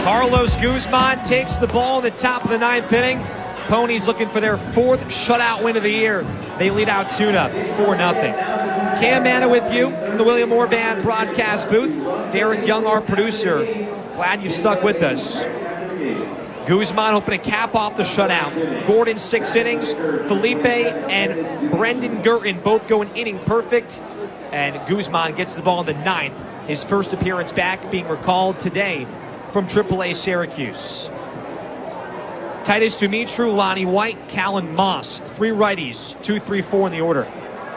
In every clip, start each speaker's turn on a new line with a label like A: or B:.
A: Carlos Guzman takes the ball in the top of the ninth inning. Ponies looking for their fourth shutout win of the year. They lead Altoona 4-0. Cam Manna with you from the William Moore Band broadcast booth. Derek Young, our producer. Glad you stuck with us. Guzman hoping to cap off the shutout. Gordon 6 innings. Felipe and Brendan Gurton both going inning perfect. And Guzman gets the ball in the ninth. His first appearance back being recalled today from AAA Syracuse. Titus Dumitru, Lonnie White, Callan Moss. 3 righties, 2, 3, 4 in the order.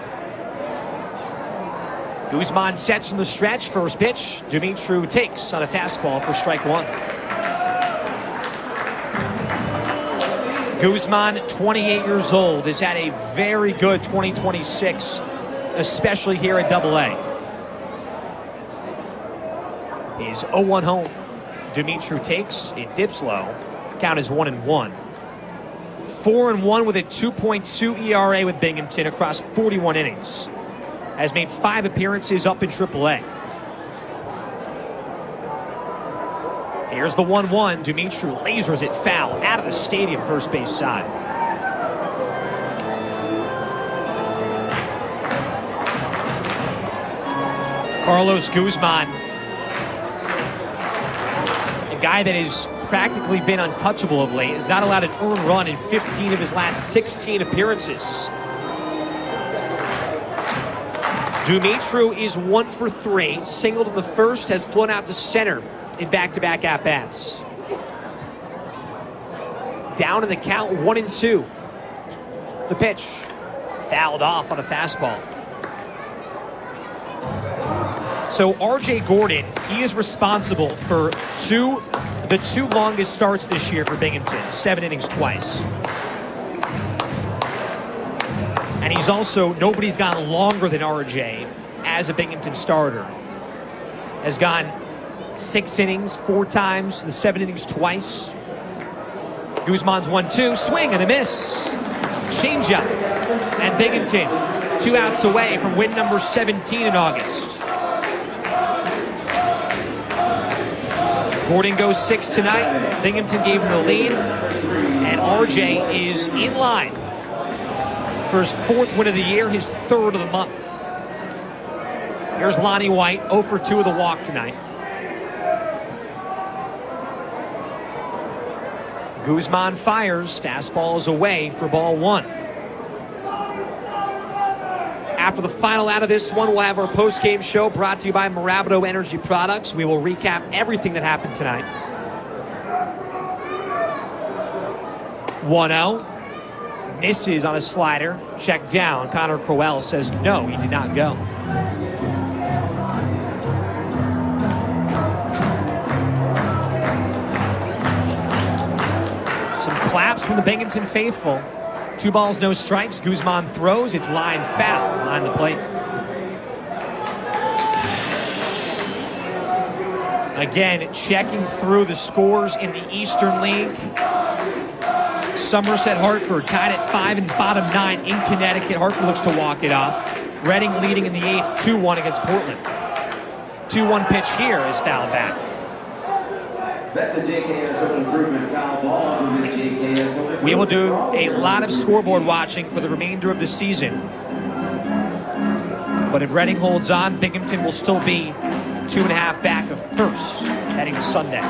A: Guzman sets from the stretch. First pitch. Dumitru takes on a fastball for strike 1. Guzman, 28 years old, has had a very good 2026, especially here at AA. He's 0-1 home. Dumitru takes. It dips low. Count is 1-1. 4-1 with a 2.2 ERA with Binghamton across 41 innings. Has made 5 appearances up in AAA. Here's the 1-1. Dumitru lasers it foul out of the stadium first base side. Carlos Guzman, a guy that has practically been untouchable of late, has not allowed an earned run in 15 of his last 16 appearances. Dumitru is 1 for 3. Singled in the first, has flown out to center in back-to-back at-bats. Down in the count, 1-2. The pitch, fouled off on a fastball. So RJ Gordon, he is responsible for the two longest starts this year for Binghamton, 7 innings twice. And he's also, nobody's gone longer than RJ as a Binghamton starter. Has gone 6 innings 4 times, the 7 innings twice. Guzman's 1-2, swing and a miss. Changeup. And Binghamton 2 outs away from win number 17 in August. Gordon goes 6 tonight. Binghamton gave him the lead. And RJ is in line for his 4th win of the year, his 3rd of the month. Here's Lonnie White, 0 for 2 with a walk tonight. Guzman fires, fastball is away for ball 1. After the final out of this one, we'll have our post-game show brought to you by Marabito Energy Products. We will recap everything that happened tonight. 1-0. Misses on a slider. Check down. Connor Crowell says no, he did not go. Some claps from the Binghamton faithful. 2 balls, no strikes. Guzman throws. It's line foul behind the plate. Again, checking through the scores in the Eastern League. Somerset Hartford tied at 5 and bottom 9 in Connecticut. Hartford looks to walk it off. Reading leading in the 8th, 2-1 against Portland. 2-1 pitch here is fouled back.
B: That's a JKS improvement foul ball.
A: We will do a lot of scoreboard watching for the remainder of the season. But if Reading holds on, Binghamton will still be 2.5 back of first heading to Sunday.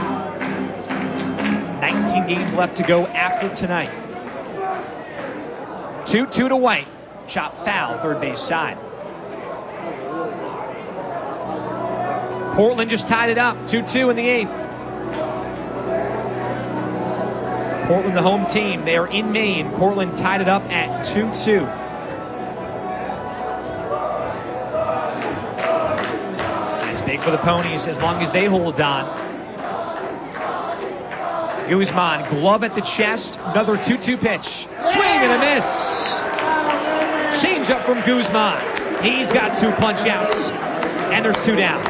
A: 19 games left to go after tonight. 2-2 to White. Chop foul, third base side. Portland just tied it up, 2-2 in the 8th. Portland, the home team. They are in Maine. Portland tied it up at 2-2. It's big for the Ponies as long as they hold on. Guzman, glove at the chest. Another 2-2 pitch. Swing and a miss. Change up from Guzman. He's got 2 punch outs. And there's 2 down.